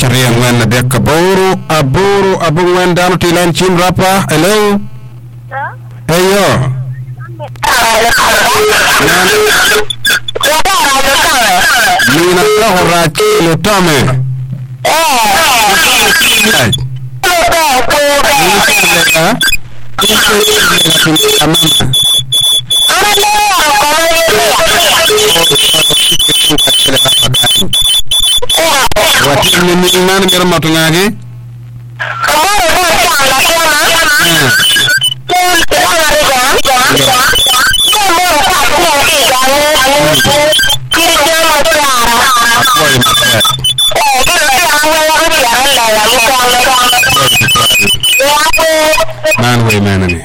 charian wen de kaburu abung wen dano tilan chin rapa. Hello. Heyo. Mina tahora kilo tame. Watini ni nani mera matungage? Man way man.